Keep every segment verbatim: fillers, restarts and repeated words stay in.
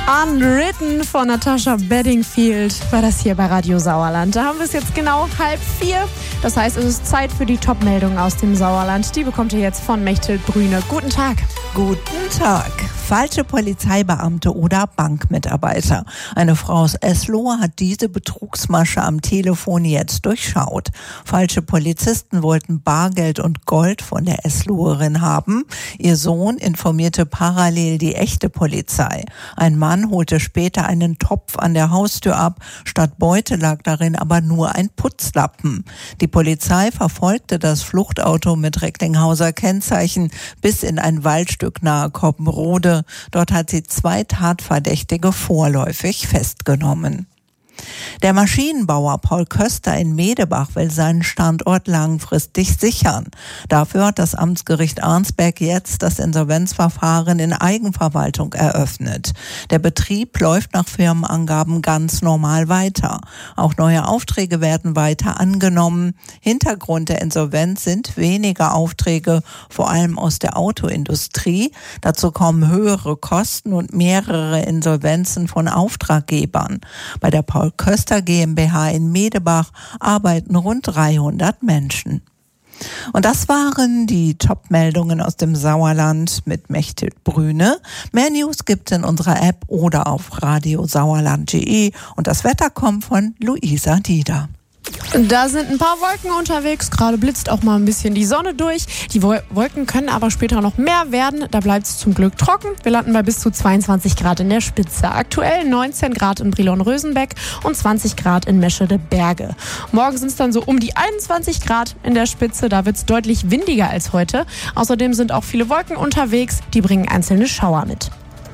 Unwritten von Natasha Bedingfield war das hier bei Radio Sauerland. Da haben wir es jetzt genau halb vier. Das heißt, es ist Zeit für die Top-Meldungen aus dem Sauerland. Die bekommt ihr jetzt von Mechthild Brüne. Guten Tag. Guten Tag. Falsche Polizeibeamte oder Bankmitarbeiter. Eine Frau aus Eslohe hat diese Betrugsmasche am Telefon jetzt durchschaut. Falsche Polizisten wollten Bargeld und Gold von der Esloherin haben. Ihr Sohn informierte parallel die echte Polizei. Ein Mann holte später einen Topf an der Haustür ab. Statt Beute lag darin aber nur ein Putzlappen. Die Polizei verfolgte das Fluchtauto mit Recklinghauser Kennzeichen bis in ein Waldstück nahe Koppenrode. Dort hat sie zwei Tatverdächtige vorläufig festgenommen. Der Maschinenbauer Paul Köster in Medebach will seinen Standort langfristig sichern. Dafür hat das Amtsgericht Arnsberg jetzt das Insolvenzverfahren in Eigenverwaltung eröffnet. Der Betrieb läuft nach Firmenangaben ganz normal weiter. Auch neue Aufträge werden weiter angenommen. Hintergrund der Insolvenz sind weniger Aufträge, vor allem aus der Autoindustrie. Dazu kommen höhere Kosten und mehrere Insolvenzen von Auftraggebern. Bei der Paul Köster GmbH in Medebach arbeiten rund dreihundert Menschen. Und das waren die Top-Meldungen aus dem Sauerland mit Mechthild Brüne. Mehr News gibt es in unserer App oder auf radiosauerland punkt de und das Wetter kommt von Luisa Dieder. Da sind ein paar Wolken unterwegs, gerade blitzt auch mal ein bisschen die Sonne durch. Die Wolken können aber später noch mehr werden, da bleibt es zum Glück trocken. Wir landen bei bis zu zweiundzwanzig Grad in der Spitze. Aktuell neunzehn Grad in Brilon-Rösenbeck und zwanzig Grad in Meschede Berge. Morgen sind es dann so um die einundzwanzig Grad in der Spitze, da wird es deutlich windiger als heute. Außerdem sind auch viele Wolken unterwegs, die bringen einzelne Schauer mit.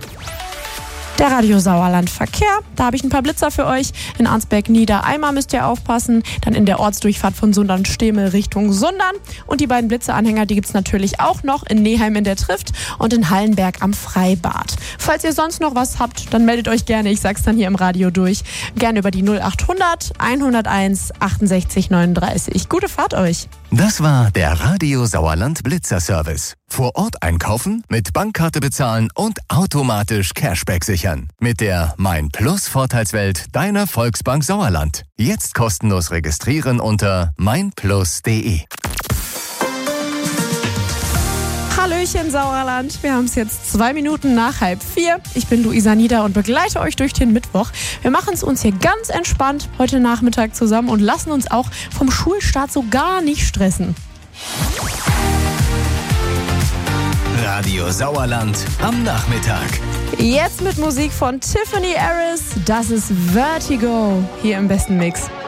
Der Radio Sauerland Verkehr, da habe ich ein paar Blitzer für euch. In Arnsberg-Niedereimer müsst ihr aufpassen. Dann in der Ortsdurchfahrt von Sundern-Stemel Richtung Sundern. Und die beiden Blitzeranhänger, die gibt es natürlich auch noch in Neheim in der Trift und in Hallenberg am Freibad. Falls ihr sonst noch was habt, dann meldet euch gerne. Ich sag's dann hier im Radio durch. Gerne über die null achthundert hunderteins achtundsechzig neununddreißig. Gute Fahrt euch. Das war der Radio Sauerland Blitzer Service. Vor Ort einkaufen, mit Bankkarte bezahlen und automatisch Cashback sichern. Mit der Mein Plus Vorteilswelt deiner Volksbank Sauerland. Jetzt kostenlos registrieren unter mein plus punkt de. Hallöchen Sauerland, wir haben es jetzt zwei Minuten nach halb vier. Ich bin Luisa Nieder und begleite euch durch den Mittwoch. Wir machen es uns hier ganz entspannt heute Nachmittag zusammen und lassen uns auch vom Schulstart so gar nicht stressen. Radio Sauerland am Nachmittag. Jetzt mit Musik von Tiffany Harris. Das ist Vertigo hier im besten Mix.